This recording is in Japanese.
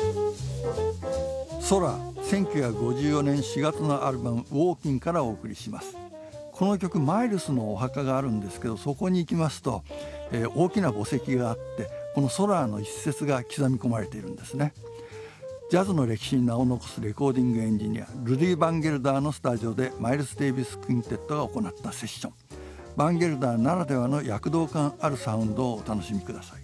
ソラ、1954年4月のアルバム「ウォーキン」からお送りします。この曲、マイルスのお墓があるんですけど、そこに行きますと、大きな墓石があって、このソラの一節が刻み込まれているんですね。ジャズの歴史に名を残すレコーディングエンジニアルディ・バンゲルダーのスタジオでマイルス・デイビス・クインテットが行ったセッション。バンゲルダーならではの躍動感あるサウンドをお楽しみください。